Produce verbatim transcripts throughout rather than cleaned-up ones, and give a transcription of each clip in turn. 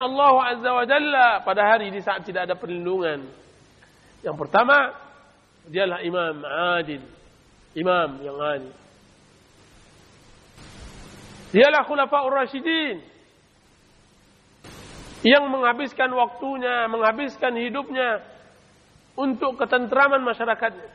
Allah Azza wa Jalla pada hari di saat tidak ada perlindungan. Yang pertama, dialah imam adil, imam yang adil. Dialah khulafaur rasyidin yang menghabiskan waktunya, menghabiskan hidupnya untuk ketentraman masyarakatnya.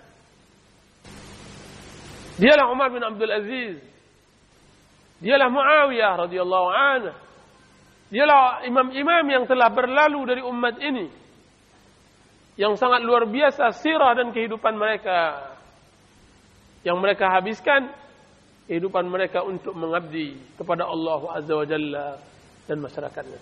Dialah Umar bin Abdul Aziz. Dialah Muawiyah radhiyallahu anhu. Dialah imam-imam yang telah berlalu dari umat ini, yang sangat luar biasa sirah dan kehidupan mereka, yang mereka habiskan kehidupan mereka untuk mengabdi kepada Allah Azza wa Jalla dan masyarakatnya.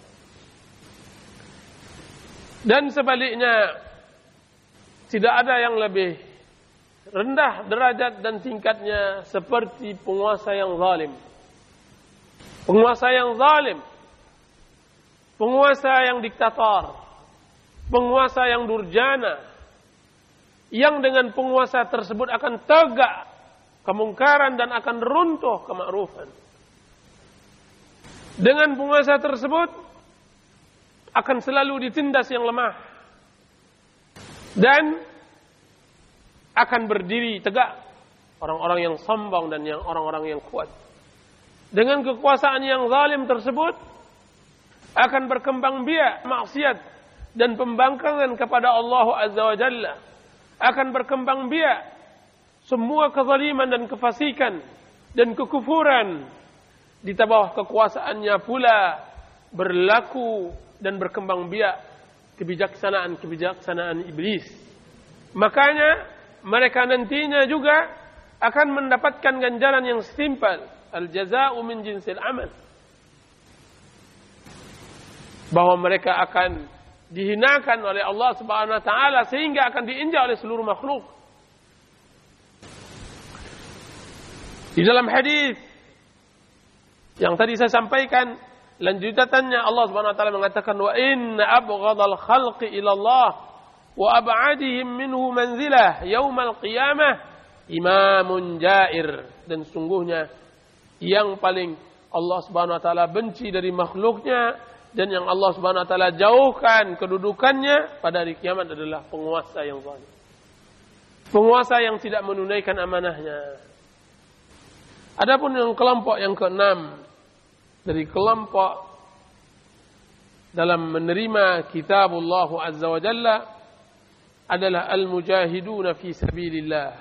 Dan sebaliknya, tidak ada yang lebih rendah derajat dan tingkatnya seperti penguasa yang zalim. Penguasa yang zalim, penguasa yang diktator, penguasa yang durjana, yang dengan penguasa tersebut akan tegak kemungkaran dan akan runtuh kemakrufan. Dengan penguasa tersebut akan selalu ditindas yang lemah dan akan berdiri tegak orang-orang yang sombong dan yang orang-orang yang kuat. Dengan kekuasaan yang zalim tersebut akan berkembang biak maksiat dan pembangkangan kepada Allah Azza wa Jalla. Akan berkembang biak semua kezaliman dan kefasikan dan kekufuran. Di bawah kekuasaannya pula berlaku dan berkembang biak kebijaksanaan-kebijaksanaan iblis. Makanya mereka nantinya juga akan mendapatkan ganjaran yang setimpal. Al-jaza'u min jinsil amal. Bahwa mereka akan dihinakan oleh Allah Subhanahu wa taala sehingga akan diinjak oleh seluruh makhluk. Di dalam hadis yang tadi saya sampaikan, lanjutannya Allah Subhanahu wa taala mengatakan, wa inna abghadal khalqi ila Allah wa ab'adihim minhu manzilah yaumal qiyamah imamun jair. Dan sungguhnya yang paling Allah Subhanahu wa taala benci dari makhluknya dan yang Allah Subhanahu wa taala jauhkan kedudukannya pada hari kiamat adalah penguasa yang zalim. Penguasa yang tidak menunaikan amanahnya. Adapun yang kelompok yang keenam dari kelompok dalam menerima kitabullah Azza wa Jalla adalah al-mujahiduna fi sabilillah.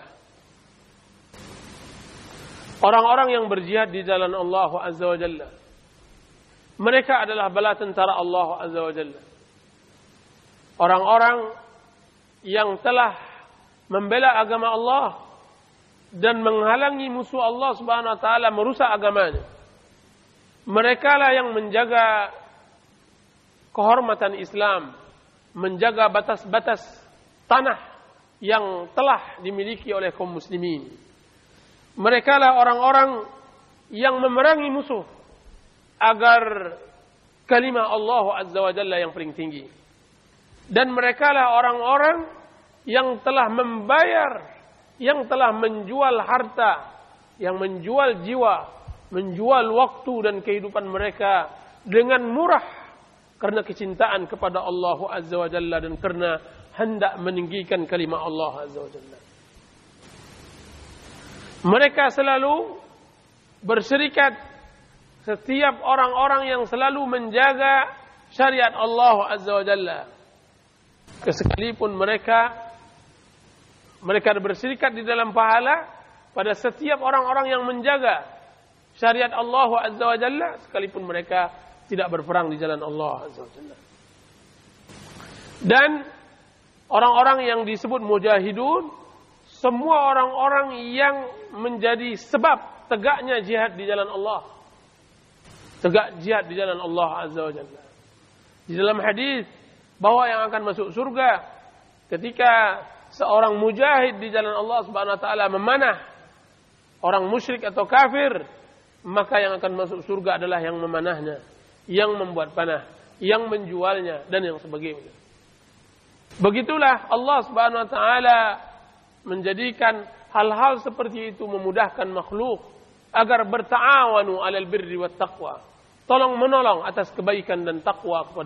Orang-orang yang berjihad di jalan Allah Azza wa Jalla. Mereka adalah bala tentara Allah Azza wa Jalla. Orang-orang yang telah membela agama Allah dan menghalangi musuh Allah Subhanahu wa taala merusak agamanya. Mereka lah yang menjaga kehormatan Islam, menjaga batas-batas tanah yang telah dimiliki oleh kaum muslimin. Mereka lah orang-orang yang memerangi musuh agar kalimah Allah Azza wa Jalla yang paling tinggi. Dan mereka lah orang-orang yang telah membayar, yang telah menjual harta, yang menjual jiwa, menjual waktu dan kehidupan mereka dengan murah karena kecintaan kepada Allah Azza wa Jalla dan karena hendak meninggikan kalimah Allah Azza wa Jalla. Mereka selalu berserikat setiap orang-orang yang selalu menjaga syariat Allah Azza wa Jalla. Sekalipun mereka mereka berserikat di dalam pahala pada setiap orang-orang yang menjaga syariat Allah Azza wa Jalla, sekalipun mereka tidak berperang di jalan Allah Azza wa Jalla. Dan orang-orang yang disebut mujahidun, semua orang-orang yang menjadi sebab tegaknya jihad di jalan Allah. Tegak jihad di jalan Allah Azza wa Jalla. Di dalam hadis bahwa yang akan masuk surga ketika seorang mujahid di jalan Allah Subhanahu wa taala memanah orang musyrik atau kafir, maka yang akan masuk surga adalah yang memanahnya, yang membuat panah, yang menjualnya dan yang sebagainya. Begitulah Allah Subhanahu wa taala menjadikan hal-hal seperti itu memudahkan makhluk agar berta'awanu 'alal birri wat taqwa. Tolong menolong atas kebaikan dan takwa kepada